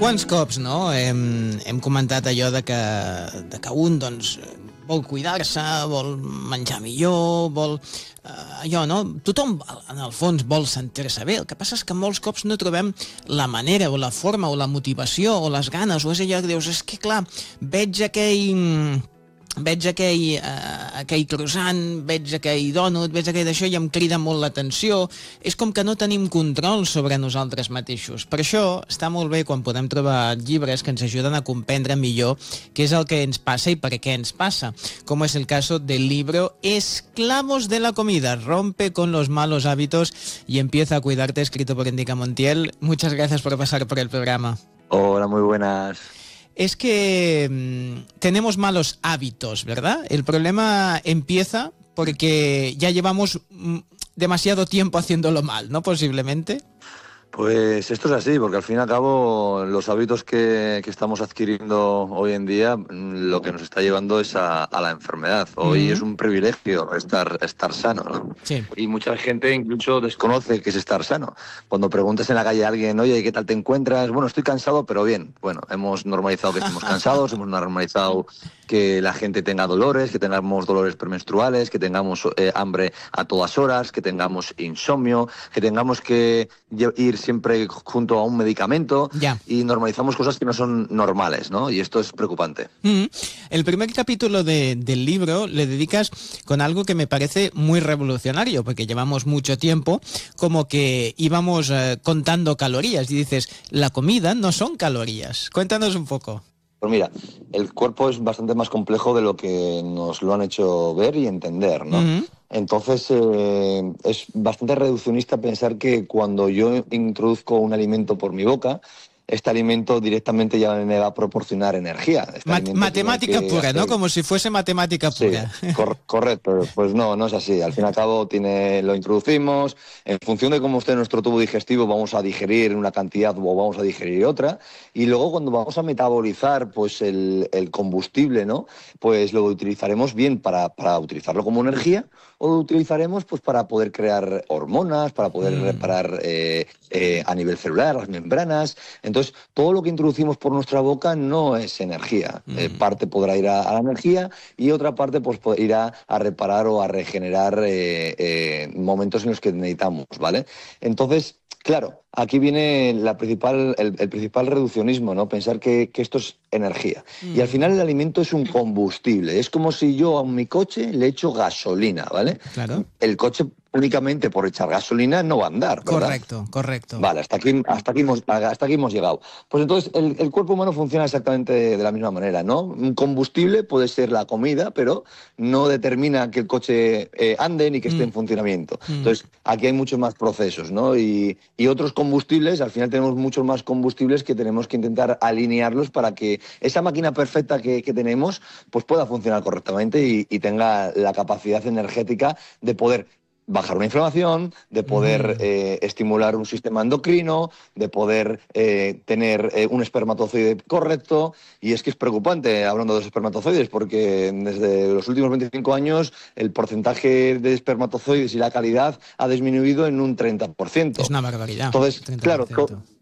Quants cops, no?, hem comentat allò de que un, doncs, vol cuidar-se, vol menjar millor, vol... allò, no? Tothom, en el fons, vol sentir-se bé. El que passa és que molts cops no trobem la manera o la forma o la motivació o les ganes, o és allò que dius, és que clar, veig aquell croissant, veig aquell dònut, veig aquell d'això i em crida molt l'atenció. És com que no tenim control sobre nosaltres mateixos. Per això està molt bé quan podem trobar llibres que ens ajuden a comprendre millor què és el que ens passa i per què ens passa, com és el caso del libro Esclavos de la comida, rompe con los malos hábitos y empieza a cuidarte, escrito por Indica Montiel. Muchas gracias por pasar por el programa. Hola, muy buenas. Es que tenemos malos hábitos, ¿verdad? El problema empieza porque ya llevamos demasiado tiempo haciéndolo mal, ¿no? Posiblemente. Pues esto es así, porque al fin y al cabo los hábitos que estamos adquiriendo hoy en día lo que nos está llevando es a la enfermedad. Hoy es un privilegio estar sano, ¿no? Sí. Y mucha gente incluso desconoce qué es estar sano. Cuando preguntas en la calle a alguien, oye, ¿qué tal te encuentras? Bueno, estoy cansado, pero bien. Bueno, hemos normalizado que estemos cansados, hemos normalizado que la gente tenga dolores, que tengamos dolores premenstruales, que tengamos hambre a todas horas, que tengamos insomnio, que tengamos que ir siempre junto a un medicamento, y normalizamos cosas que no son normales, ¿no? Y esto es preocupante. El primer capítulo del libro le dedicas con algo que me parece muy revolucionario, porque llevamos mucho tiempo como que íbamos contando calorías y dices, la comida no son calorías. Cuéntanos un poco. Pues mira, el cuerpo es bastante más complejo de lo que nos lo han hecho ver y entender, ¿no? Entonces es bastante reduccionista pensar que cuando yo introduzco un alimento por mi boca, este alimento directamente ya me va a proporcionar energía. Matemática pura, ¿no? Como si fuese matemática pura. Sí, correcto. Pues no es así. Al fin y al cabo lo introducimos, en función de cómo esté nuestro tubo digestivo vamos a digerir una cantidad o vamos a digerir otra, y luego cuando vamos a metabolizar pues el combustible, ¿no? Pues lo utilizaremos bien para utilizarlo como energía, o lo utilizaremos pues para poder crear hormonas, para poder reparar a nivel celular las membranas. Entonces, todo lo que introducimos por nuestra boca no es energía. Parte podrá ir a la energía y otra parte pues irá a reparar o a regenerar momentos en los que necesitamos, ¿vale? Entonces, claro, aquí viene el principal reduccionismo, ¿no? Pensar que esto es energía. Y al final el alimento es un combustible. Es como si yo a mi coche le echo gasolina, ¿vale? Claro. El coche únicamente por echar gasolina no va a andar, ¿verdad? Correcto. Vale, hasta aquí hemos llegado. Pues entonces el cuerpo humano funciona exactamente de la misma manera, ¿no? Un combustible puede ser la comida, pero no determina que el coche ande ni que esté en funcionamiento. Entonces aquí hay muchos más procesos, ¿no? Y otros combustibles, al final tenemos muchos más combustibles que tenemos que intentar alinearlos para que esa máquina perfecta que tenemos pues pueda funcionar correctamente y tenga la capacidad energética de poder bajar una inflamación, de poder estimular un sistema endocrino, de poder tener un espermatozoide correcto. Y es que es preocupante hablando de los espermatozoides, porque desde los últimos 25 años el porcentaje de espermatozoides y la calidad ha disminuido en un 30%. Es una barbaridad. Entonces, 30%. claro,